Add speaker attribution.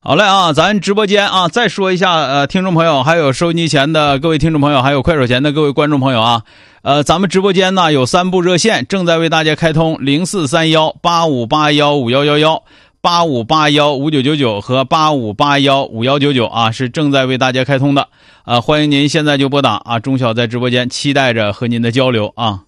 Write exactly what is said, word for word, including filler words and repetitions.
Speaker 1: 好嘞啊，咱直播间啊，再说一下，呃，听众朋友，还有收音机前的各位听众朋友，还有快手前的各位观众朋友啊，呃，咱们直播间呢有三部热线正在为大家开通，零四三幺八五八幺五幺幺幺。八五八幺五九九九和八五八幺五幺九九啊，是正在为大家开通的，呃，欢迎您现在就拨打啊，钟晓在直播间期待着和您的交流啊。